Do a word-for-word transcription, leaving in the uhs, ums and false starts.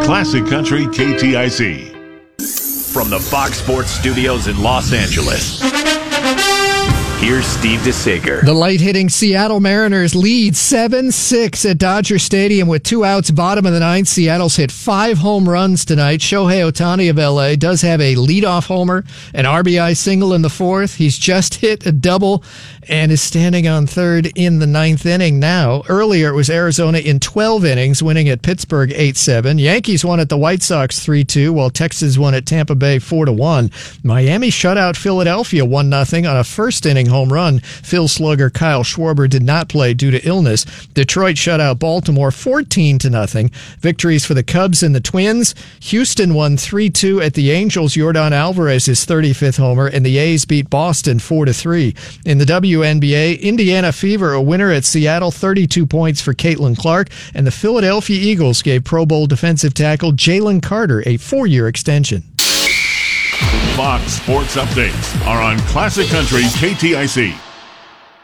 Classic Country K T I C. From the Fox Sports Studios in Los Angeles, here's Steve DeSager. The late-hitting Seattle Mariners lead seven six at Dodger Stadium with two outs, bottom of the ninth. Seattle's hit five home runs tonight. Shohei Ohtani of L A does have a leadoff homer, an R B I single in the fourth. He's just hit a double and is standing on third in the ninth inning now. Earlier, it was Arizona in twelve innings, winning at Pittsburgh eight seven. Yankees won at the White Sox three two, while Texas won at Tampa Bay four to one. Miami shut out Philadelphia one nothing on a first-inning home run. Phil slugger Kyle Schwarber did not play due to illness. Detroit shut out Baltimore fourteen to nothing. Victories for the Cubs and the Twins. Houston won three two at the Angels. Yordan Alvarez's thirty-fifth homer, and the A's beat Boston four to three. In the W N B A, Indiana Fever a winner at Seattle, thirty-two points for Caitlin Clark, and the Philadelphia Eagles gave Pro Bowl defensive tackle Jalen Carter a four-year extension. Fox Sports Updates are on Classic Country K T I C.